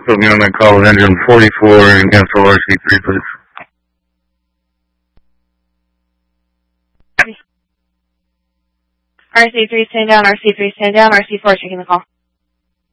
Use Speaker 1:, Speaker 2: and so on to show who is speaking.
Speaker 1: put me on that call with engine 44 and cancel RC3, please.
Speaker 2: RC3 stand down, RC3 stand down, RC4 taking the call.